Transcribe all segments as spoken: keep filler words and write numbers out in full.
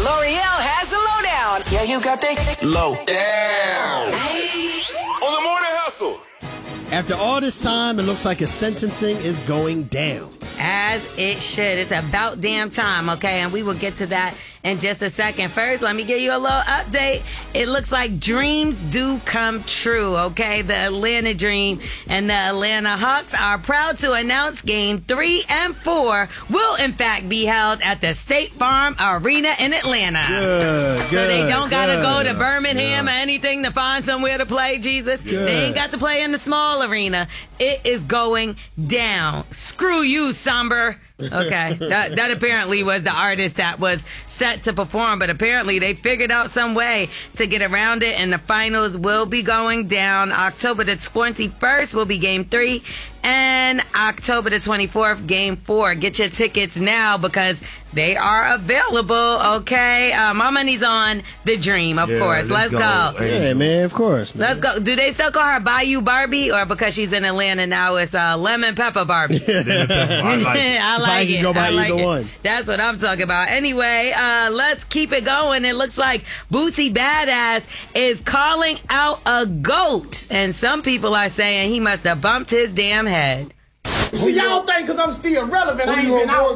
L'Oreal has the lowdown. Yeah, you got the low down. On the morning hustle. After all this time, it looks like his sentencing is going down. As it should. It's about damn time, okay? And we will get to that in just a second. First, let me give you a little update. It looks like dreams do come true, okay? The Atlanta Dream and the Atlanta Hawks are proud to announce game three and four will, in fact, be held at the State Farm Arena in Atlanta. Good, good. So they don't got to good. go to Birmingham yeah. or anything to find somewhere to play, Jesus. Good. They ain't got to play in the small arena. It is going down. Screw you, Somber. Okay, that that apparently was the artist that was set to perform, but apparently they figured out some way to get around it, and the finals will be going down. October the twenty-first will be game three, and October the twenty-fourth, game four. Get your tickets now because they are available, okay? Uh, my money's on the Dream, of yeah, course. Let's, let's go. go. Yeah, man, of course. Man. Let's go. Do they still call her Bayou Barbie, or because she's in Atlanta now, it's uh, Lemon Pepper Barbie? I like it. I like I can it. go by I like either it. one. That's what I'm talking about. Anyway, uh, let's keep it going. It looks like Boosie Badass is calling out a goat, and some people are saying he must have bumped his damn head. See, y'all think because I'm still relevant, I ain't been out.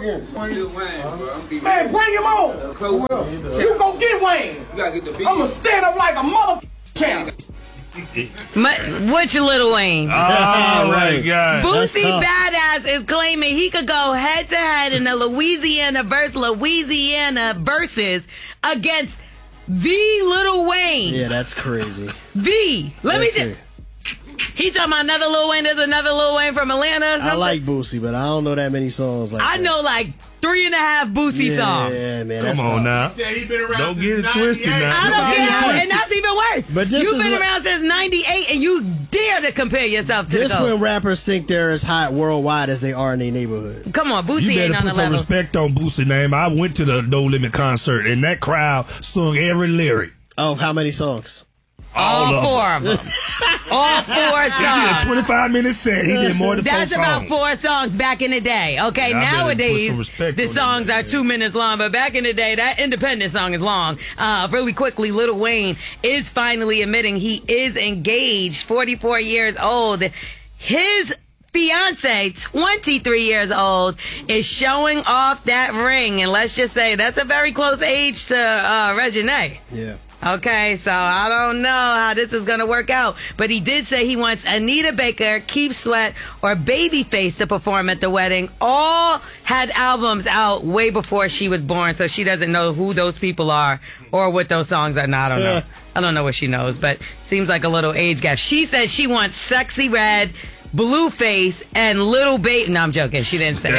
Man, bring him on. You go get Wayne. I'm going to stand up like a mother champ. My, which Lil Wayne? Oh, my God. Boosie tough. Badass is claiming he could go head to head in the Louisiana versus Louisiana versus against the Lil Wayne. Yeah, that's crazy. The. Let me That's just. crazy. He talking about another Lil Wayne. There's another Lil Wayne from Atlanta or something? I like Boosie, but I don't know that many songs like I that. know like three and a half Boosie yeah, songs. Yeah, man. Come that's on tough. now. Said he been around Don't since get it twisted ninety-eight. now. I Don't don't get it yeah, twisted. and that's even worse. But this You've is been what- around since ninety-eight and you dare to compare yourself to This the when Ghost. rappers think they're as hot worldwide as they are in their neighborhood. Come on, Boosie You ain't better on put the some level. respect on Boosie name. I went to the No Limit concert, and that crowd sung every lyric. Oh, how many songs? All, All of four of them. All four He did a songs. twenty-five minute set. He did more than That's four about songs. four songs back in the day. Okay, Yeah, I better put nowadays some respect the on that, songs are man. two minutes long, but back in the day, that independent song is long. Uh, really quickly, Lil Wayne is finally admitting he is engaged, forty-four years old. His fiance, twenty-three years old, is showing off that ring, and let's just say that's a very close age to uh, Regine. Yeah. Okay, so I don't know how this is going to work out. But he did say he wants Anita Baker, Keith Sweat, or Babyface to perform at the wedding. All had albums out way before she was born, so she doesn't know who those people are or what those songs are. No, I don't know. I don't know what she knows, but seems like a little age gap. She said she wants Sexy Red, Blueface, and Little Baby. No, I'm joking. She didn't say.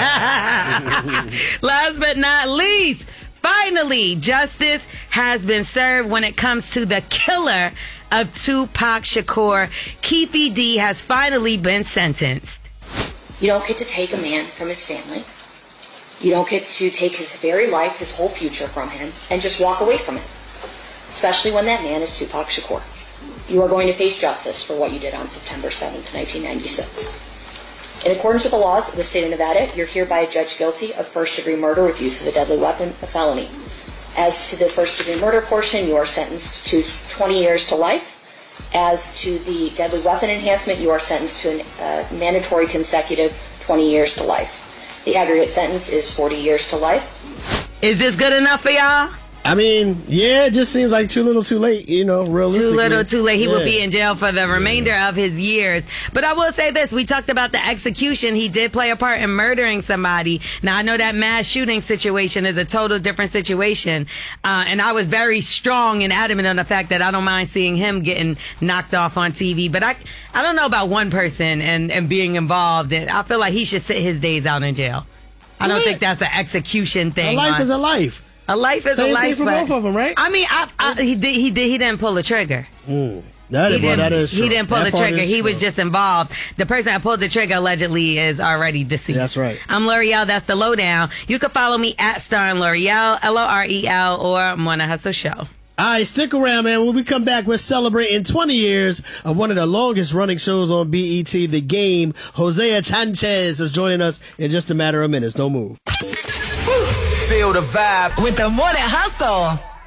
Last but not least, finally, justice has been served when it comes to the killer of Tupac Shakur. Keefe D has finally been sentenced. You don't get to take a man from his family. You don't get to take his very life, his whole future from him, and just walk away from it. Especially when that man is Tupac Shakur. You are going to face justice for what you did on September seventh, nineteen ninety-six. In accordance with the laws of the state of Nevada, you're hereby judged guilty of first-degree murder with use of a deadly weapon, a felony. As to the first-degree murder portion, you are sentenced to twenty years to life. As to the deadly weapon enhancement, you are sentenced to a uh, mandatory consecutive twenty years to life. The aggregate sentence is forty years to life. Is this good enough for y'all? I mean, yeah, it just seems like too little too late, you know, realistically. Too little, too late. He yeah. will be in jail for the remainder of his years. But I will say this. We talked about the execution. He did play a part in murdering somebody. Now, I know that mass shooting situation is a total different situation. Uh, and I was very strong and adamant on the fact that I don't mind seeing him getting knocked off on T V. But I I don't know about one person and, and being involved. And I feel like he should sit his days out in jail. I don't What? think that's an execution A thing. life on- is a life. A life is Same a life, thing for but both of them, right? I mean, I, I, he did. He did. He didn't pull the trigger. Mm. That, He is, well, didn't, that is true. he didn't pull That the part trigger. is He true. was just involved. The person that pulled the trigger allegedly is already deceased. That's right. I'm L'Oreal. That's the lowdown. You can follow me at Star and L'Oreal, L O R E L, or Morning Hustle Show. All right, stick around, man. When we come back, we're celebrating twenty years of one of the longest running shows on B E T, The Game. Hosea Sanchez is joining us in just a matter of minutes. Don't move. feel the vibe with the Morning Hustle.